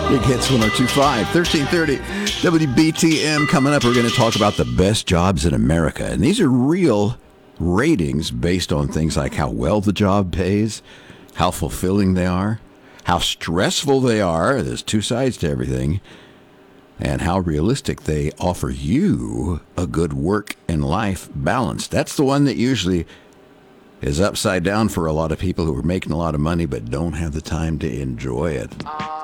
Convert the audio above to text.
Big Hits 102.5, 1330 WBTM. Coming up, we're going to talk about the best jobs in America. And these are real ratings based on things like how well the job pays, how fulfilling they are, how stressful they are. There's two sides to everything. And how realistic they offer you a good work and life balance. That's the one that usually is upside down for a lot of people who are making a lot of money but don't have the time to enjoy it.